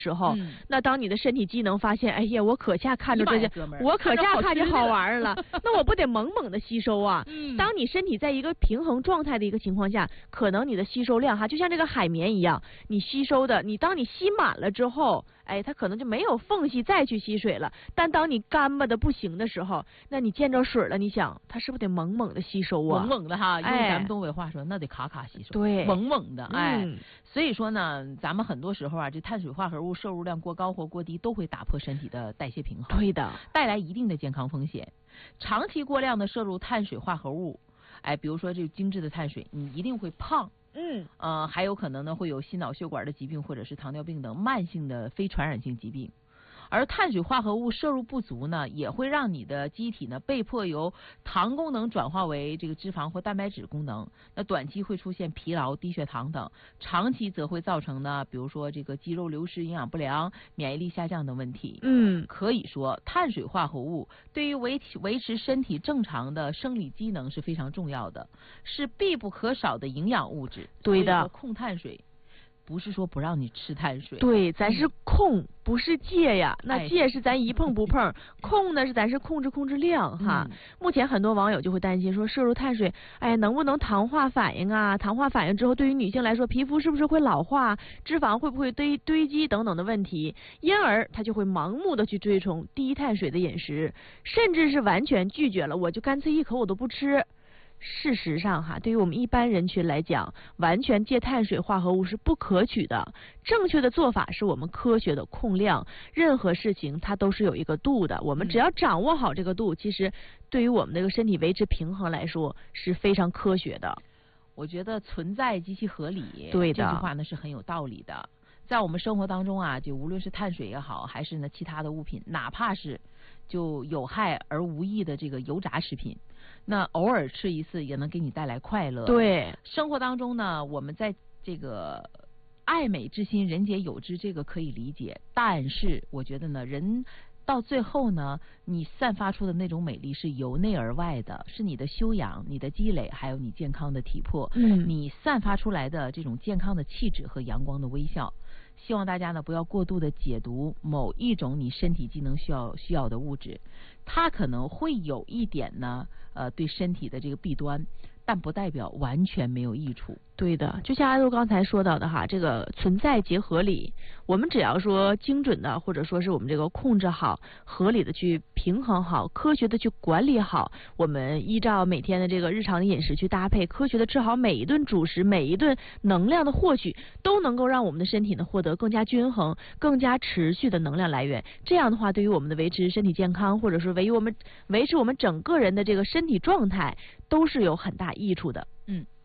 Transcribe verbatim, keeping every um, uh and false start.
时候， 嗯、 那当你的身体机能发现，哎呀，我可下看着这些，我可下看着好玩了，那我不得猛猛的吸收啊？ 嗯、 当你身体在一个平衡状态的一个情况下，可能你的吸收量哈，就像这个海绵一样，你吸收的，你当你吸满了之后，哎，它可能就没有缝隙再去吸水了。但当你干巴的不行的时候，那你见着水了，你想它是不是得猛猛的吸收啊？ 猛猛的哈，用咱们东北话说， 哎、 那得卡卡吸收， 对， 猛猛的，哎。 嗯、 所以说呢，咱们很多时候啊，这碳水化合物摄入量过高或过低，都会打破身体的代谢平衡， 对的， 带来一定的健康风险。长期过量的摄入碳水化合物，哎，比如说这个精致的碳水，你一定会胖。 嗯， 呃，还有可能呢会有心脑血管的疾病或者是糖尿病等慢性的非传染性疾病。而碳水化合物摄入不足呢，也会让你的机体呢被迫由糖功能转化为这个脂肪或蛋白质功能。那短期会出现疲劳、低血糖等，长期则会造成呢，比如说这个肌肉流失、营养不良、免疫力下降等问题。 嗯， 可以说碳水化合物对于维维持身体正常的生理机能是非常重要的，是必不可少的营养物质。 对的， 控碳水。不是说不让你吃碳水， 对，咱是控，嗯、不是戒呀。那哎、 戒是咱一碰不碰，控呢是咱是控制控制量哈。 嗯、 目前很多网友就会担心说，摄入碳水，哎，能不能糖化反应啊？糖化反应之后，对于女性来说，皮肤是不是会老化？脂肪会不会堆堆积等等的问题？因而他就会盲目的去追崇低碳水的饮食，甚至是完全拒绝了，我就干脆一口我都不吃。事实上哈，对于我们一般人群来讲，完全戒碳水化合物是不可取的。正确的做法是我们科学的控量，任何事情它都是有一个度的。我们只要掌握好这个度，嗯、其实对于我们这个身体维持平衡来说是非常科学的。 我觉得存在极其合理， 对的， 这句话呢是很有道理的。在我们生活当中啊，就无论是碳水也好，还是呢其他的物品，哪怕是就有害而无益的这个油炸食品，那偶尔吃一次也能给你带来快乐。 对， 生活当中呢，我们在这个爱美之心，人皆有之，这个可以理解。但是我觉得呢，人到最后呢，你散发出的那种美丽是由内而外的，是你的修养、你的积累，还有你健康的体魄， 嗯， 你散发出来的这种健康的气质和阳光的微笑。希望大家呢不要过度的解读某一种你身体机能需要需要的物质，它可能会有一点呢呃对身体的这个弊端，但不代表完全没有益处。 对的，就像阿豆刚才说到的哈，这个存在即合理，我们只要说精准的，或者说是我们这个控制好，合理的去平衡好，科学的去管理好，我们依照每天的这个日常的饮食去搭配，科学的吃好每一顿主食，每一顿能量的获取，都能够让我们的身体呢获得更加均衡、更加持续的能量来源。这样的话，对于我们的维持身体健康，或者说维于我们维持我们整个人的这个身体状态，都是有很大益处的。 嗯。